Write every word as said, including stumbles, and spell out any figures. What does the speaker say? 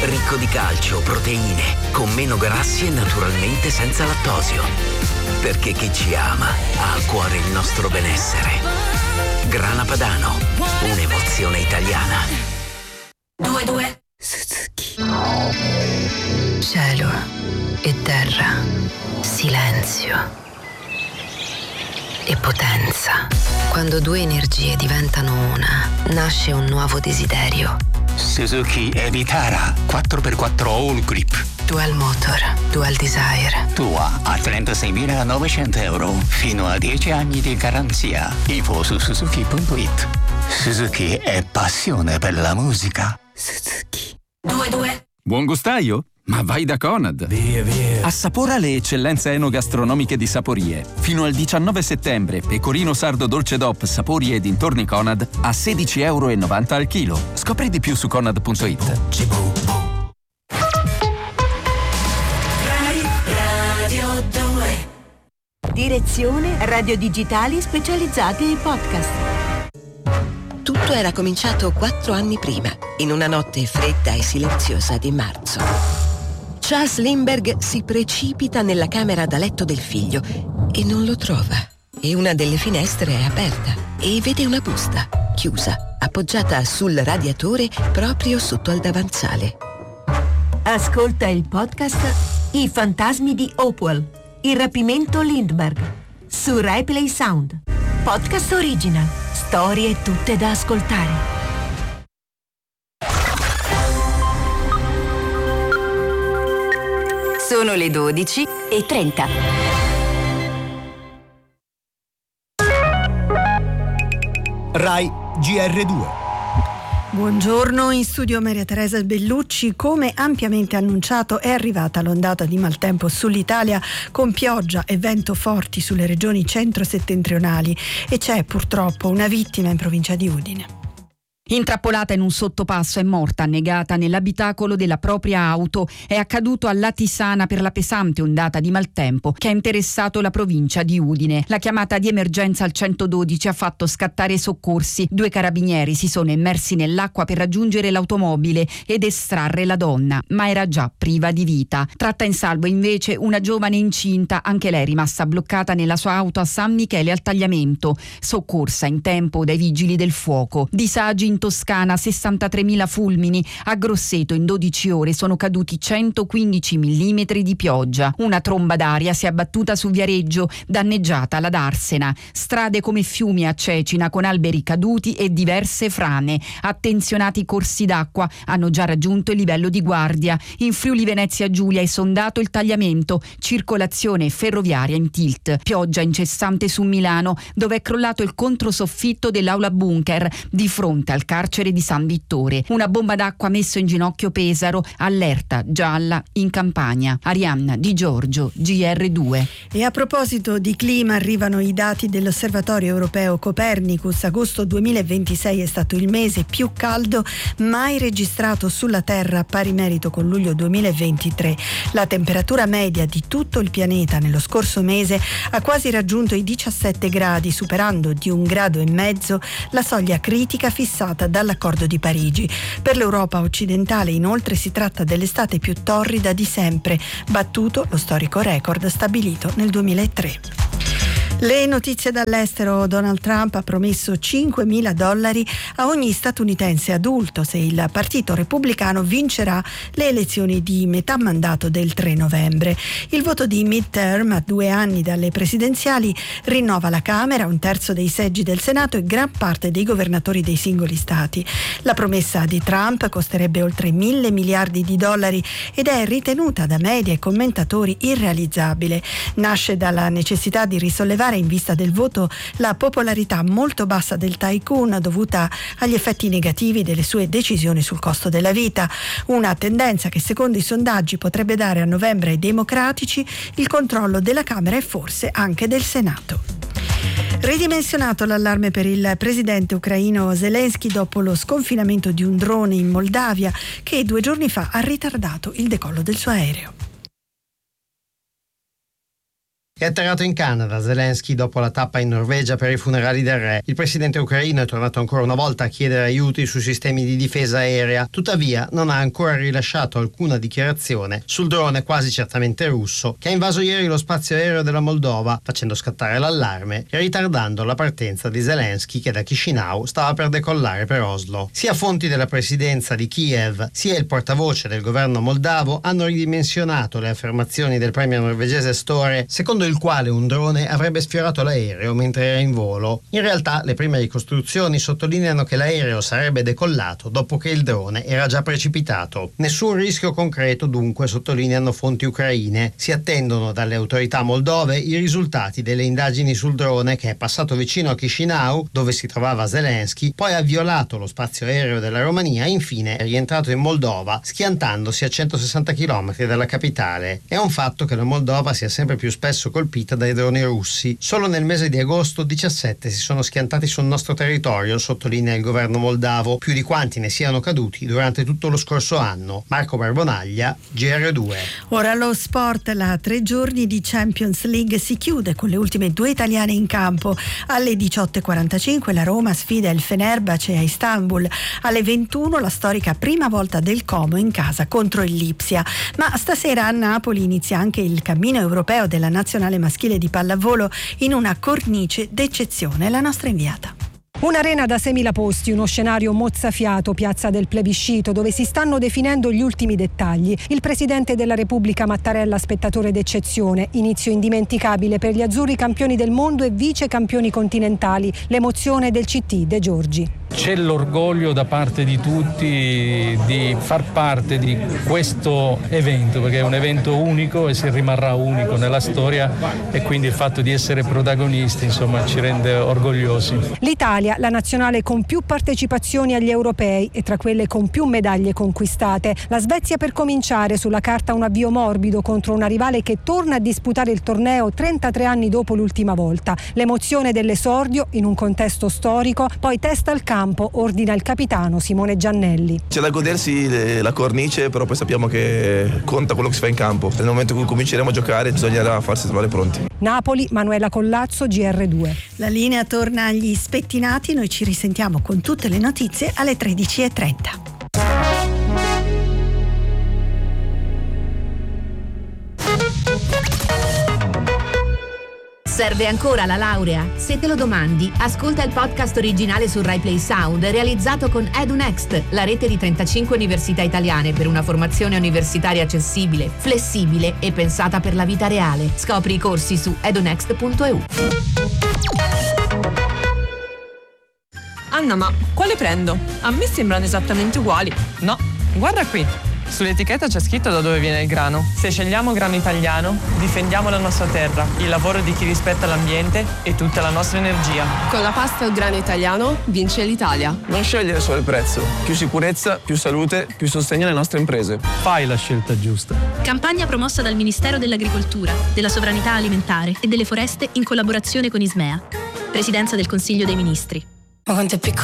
ricco di calcio, proteine, con meno grassi e naturalmente senza lattosio. Perché chi ci ama ha a cuore il nostro benessere. Grana Padano, un'emozione italiana. Due due Suzuki. Cielo e terra, silenzio e potenza. Quando due energie diventano una, nasce un nuovo desiderio. Suzuki Evitara quattro per quattro All Grip. Dual Motor, Dual Desire. Tua a trentaseimilanovecento euro, fino a dieci anni di garanzia. Info su suzuki punto it. Suzuki è passione per la musica. Suzuki. Due due Buon gustaio? Ma vai da Conad! Via, via. Assapora le eccellenze enogastronomiche di Saporie. Fino al diciannove settembre, pecorino sardo dolce D O P Saporie e dintorni Conad a sedici virgola novanta euro al chilo. Scopri di più su conad punto it. Radio due. Direzione Radio Digitali specializzati ai podcast. Tutto era cominciato quattro anni prima, in una notte fredda e silenziosa di marzo. Charles Lindbergh si precipita nella camera da letto del figlio e non lo trova. E una delle finestre è aperta e vede una busta, chiusa, appoggiata sul radiatore proprio sotto al davanzale. Ascolta il podcast I fantasmi di Hopewell, il rapimento Lindbergh, su RaiPlay Sound. Podcast original, storie tutte da ascoltare. Sono le dodici e trenta. Rai G R due. Buongiorno, in studio Maria Teresa Bellucci. Come ampiamente annunciato è arrivata l'ondata di maltempo sull'Italia con pioggia e vento forti sulle regioni centro-settentrionali e c'è purtroppo una vittima in provincia di Udine. Intrappolata in un sottopasso è morta annegata nell'abitacolo della propria auto. È accaduto a Latisana per la pesante ondata di maltempo che ha interessato la provincia di Udine. La chiamata di emergenza al centododici ha fatto scattare i soccorsi. Due carabinieri si sono immersi nell'acqua per raggiungere l'automobile ed estrarre la donna, ma era già priva di vita. Tratta in salvo invece una giovane incinta, anche lei rimasta bloccata nella sua auto a San Michele al Tagliamento, soccorsa in tempo dai vigili del fuoco. Disagi in Toscana, sessantatremila fulmini. A Grosseto in dodici ore sono caduti centoquindici millimetri di pioggia. Una tromba d'aria si è abbattuta su Viareggio, danneggiata la Darsena. Strade come fiumi a Cecina con alberi caduti e diverse frane. Attenzionati corsi d'acqua hanno già raggiunto il livello di guardia. In Friuli Venezia Giulia è sondato il Tagliamento. Circolazione ferroviaria in tilt. Pioggia incessante su Milano, dove è crollato il controsoffitto dell'aula bunker di fronte al carcere di San Vittore. Una bomba d'acqua ha messo in ginocchio Pesaro, allerta gialla in Campania. Arianna Di Giorgio, G R due. E a proposito di clima arrivano i dati dell'Osservatorio Europeo Copernicus. Agosto duemilaventisei è stato il mese più caldo mai registrato sulla Terra, a pari merito con luglio duemilaventitré. La temperatura media di tutto il pianeta nello scorso mese ha quasi raggiunto i diciassette gradi, superando di un grado e mezzo la soglia critica fissata dall'Accordo di Parigi. Per l'Europa occidentale, inoltre, si tratta dell'estate più torrida di sempre, battuto lo storico record stabilito nel duemilatré. Le notizie dall'estero. Donald Trump ha promesso cinquemila dollari a ogni statunitense adulto se il partito repubblicano vincerà le elezioni di metà mandato del tre novembre. Il voto di midterm, a due anni dalle presidenziali, rinnova la Camera, un terzo dei seggi del Senato e gran parte dei governatori dei singoli stati. La promessa di Trump costerebbe oltre mille miliardi di dollari ed è ritenuta da media e commentatori irrealizzabile. Nasce dalla necessità di risollevare in vista del voto la popolarità molto bassa del tycoon dovuta agli effetti negativi delle sue decisioni sul costo della vita, una tendenza che secondo i sondaggi potrebbe dare a novembre ai democratici il controllo della Camera e forse anche del Senato. Ridimensionato l'allarme per il presidente ucraino Zelensky dopo lo sconfinamento di un drone in Moldavia che due giorni fa ha ritardato il decollo del suo aereo. È atterrato in Canada Zelensky dopo la tappa in Norvegia per i funerali del re. Il presidente ucraino è tornato ancora una volta a chiedere aiuti sui sistemi di difesa aerea, tuttavia non ha ancora rilasciato alcuna dichiarazione sul drone quasi certamente russo che ha invaso ieri lo spazio aereo della Moldova, facendo scattare l'allarme e ritardando la partenza di Zelensky che da Chisinau stava per decollare per Oslo. Sia fonti della presidenza di Kiev sia il portavoce del governo moldavo hanno ridimensionato le affermazioni del premier norvegese Støre, secondo il quale un drone avrebbe sfiorato l'aereo mentre era in volo. In realtà le prime ricostruzioni sottolineano che l'aereo sarebbe decollato dopo che il drone era già precipitato. Nessun rischio concreto dunque, sottolineano fonti ucraine. Si attendono dalle autorità moldove i risultati delle indagini sul drone che è passato vicino a Chisinau, dove si trovava Zelensky, poi ha violato lo spazio aereo della Romania e infine è rientrato in Moldova, schiantandosi a centosessanta chilometri dalla capitale. È un fatto che la Moldova sia sempre più spesso colpita dai droni russi. Solo nel mese di agosto diciassette si sono schiantati sul nostro territorio, sottolinea il governo moldavo, più di quanti ne siano caduti durante tutto lo scorso anno. Marco Barbonaglia, G R due. Ora lo sport, la tre giorni di Champions League si chiude con le ultime due italiane in campo. Alle diciotto e quarantacinque la Roma sfida il Fenerbahce a Istanbul. Alle ventuno la storica prima volta del Como in casa contro il Lipsia. Ma stasera a Napoli inizia anche il cammino europeo della nazionale maschile di pallavolo in una cornice d'eccezione. La nostra inviata. Un'arena da seimila posti, uno scenario mozzafiato, piazza del plebiscito, dove si stanno definendo gli ultimi dettagli. Il presidente della Repubblica Mattarella, spettatore d'eccezione. Inizio indimenticabile per gli azzurri campioni del mondo e vice campioni continentali. L'emozione del C T De Giorgi. C'è l'orgoglio da parte di tutti di far parte di questo evento, perché è un evento unico e si rimarrà unico nella storia, e quindi il fatto di essere protagonisti, insomma, ci rende orgogliosi. L'Italia, la nazionale con più partecipazioni agli europei e tra quelle con più medaglie conquistate. La Svezia per cominciare, sulla carta un avvio morbido contro una rivale che torna a disputare il torneo trentatré anni dopo l'ultima volta. L'emozione dell'esordio in un contesto storico, poi testa al campo, ordina il capitano Simone Giannelli. C'è da godersi la cornice, però poi sappiamo che conta quello che si fa in campo. Nel momento in cui cominceremo a giocare bisognerà farsi trovare pronti. Napoli, Manuela Collazzo, G R due. La linea torna agli spettinati, noi ci risentiamo con tutte le notizie alle tredici e trenta. Serve ancora la laurea? Se te lo domandi, ascolta il podcast originale su RaiPlay Sound realizzato con EduNext, la rete di trentacinque università italiane per una formazione universitaria accessibile, flessibile e pensata per la vita reale. Scopri i corsi su edunext punto e u. Anna, ma quale prendo? A me sembrano esattamente uguali. No, guarda qui. Sull'etichetta c'è scritto da dove viene il grano. Se scegliamo grano italiano, difendiamo la nostra terra, il lavoro di chi rispetta l'ambiente e tutta la nostra energia. Con la pasta o grano italiano vince l'Italia. Non scegliere solo il prezzo. Più sicurezza, più salute, più sostegno alle nostre imprese. Fai la scelta giusta. Campagna promossa dal Ministero dell'Agricoltura, della Sovranità Alimentare e delle Foreste in collaborazione con Ismea. Presidenza del Consiglio dei Ministri. Ma quanto è piccola